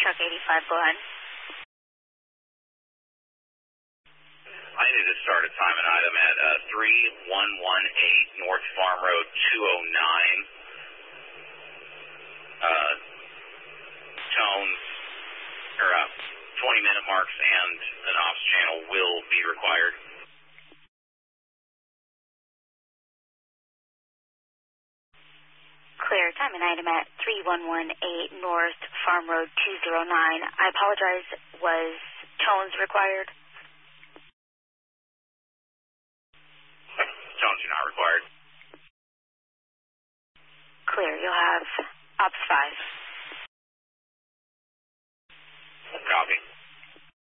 truck 85, go ahead. I need to start a time and item at 3118 North Farm Road 209. Tones, or 20-minute marks and an ops channel will be required. Clear, time and item at 3118 North Farm Road 209. I apologize, was tones required? Tones are not required. Clear, you'll have ops 5.